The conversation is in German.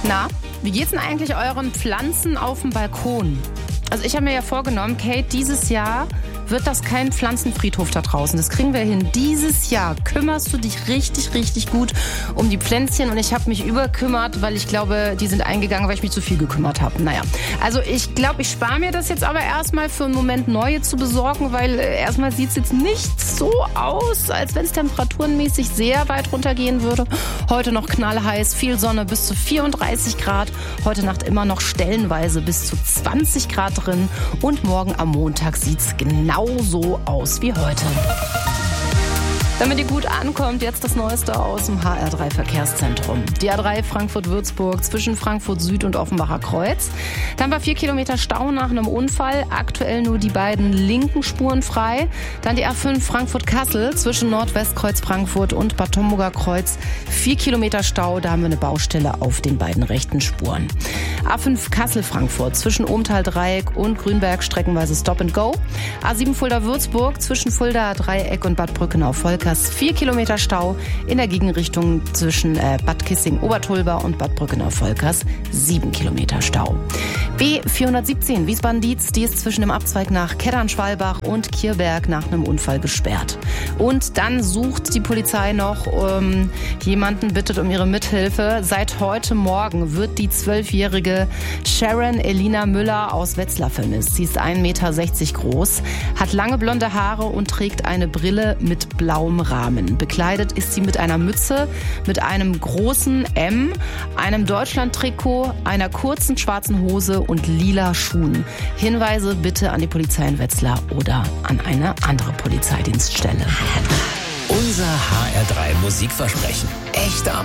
Na, wie geht's denn eigentlich euren Pflanzen auf dem Balkon? Also ich habe mir ja vorgenommen, Kate, dieses Jahr wird das kein Pflanzenfriedhof da draußen. Das kriegen wir hin. Dieses Jahr kümmerst du dich richtig, richtig gut um die Pflänzchen. Und ich habe mich überkümmert, weil ich glaube, die sind eingegangen, weil ich mich zu viel gekümmert habe. Naja, also ich glaube, ich spare mir das jetzt aber erstmal für einen Moment, neue zu besorgen, weil erstmal sieht es jetzt nicht so aus, als wenn es temperaturenmäßig sehr weit runtergehen würde. Heute noch knallheiß, viel Sonne, bis zu 34 Grad. Heute Nacht immer noch stellenweise bis zu 20 Grad drin. Und morgen am Montag sieht es genauso aus wie heute. Damit ihr gut ankommt, jetzt das Neueste aus dem HR3 Verkehrszentrum. Die A3 Frankfurt-Würzburg zwischen Frankfurt Süd und Offenbacher Kreuz. Dann war 4 Kilometer Stau nach einem Unfall. Aktuell nur die beiden linken Spuren frei. Dann die A5 Frankfurt-Kassel zwischen Nordwestkreuz Frankfurt und Bad Homburger Kreuz. 4 Kilometer Stau, da haben wir eine Baustelle auf den beiden rechten Spuren. A5 Kassel-Frankfurt zwischen Ohmtal-Dreieck und Grünberg streckenweise Stop and Go. A7 Fulda-Würzburg zwischen Fulda-Dreieck und Bad Brückenau-Volkers. 4 Kilometer Stau in der Gegenrichtung zwischen Bad Kissing-Obertulba und Bad Brückenau-Volkers. 7 Kilometer Stau. B417 Wiesbaden-Dietz, die ist zwischen dem Abzweig nach Kettern-Schwalbach und Kierberg nach einem Unfall gesperrt. Und dann sucht die Polizei noch jemanden, bittet um ihre Mithilfe. Seit heute Morgen wird die 12-jährige Sharon Elina Müller aus Wetzlar vermisst. Sie ist 1,60 Meter groß, hat lange blonde Haare und trägt eine Brille mit blauem Rahmen. Bekleidet ist sie mit einer Mütze, mit einem großen M, einem Deutschland-Trikot, einer kurzen schwarzen Hose und lila Schuhen. Hinweise bitte an die Polizei in Wetzlar oder an eine andere Polizeidienststelle. Unser HR3 Musikversprechen. Echter